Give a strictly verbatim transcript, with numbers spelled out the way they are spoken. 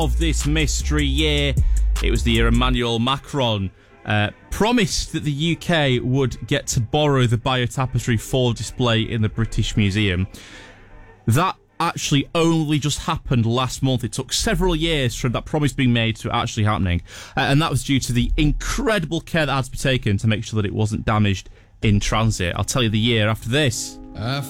of this mystery year. It was the year Emmanuel Macron uh, promised that the U K would get to borrow the Bayeux Tapestry for display in the British Museum. That actually only just happened last month. It took several years from that promise being made to actually happening. Uh, and that was due to the incredible care that had to be taken to make sure that it wasn't damaged in transit. I'll tell you the year after this. I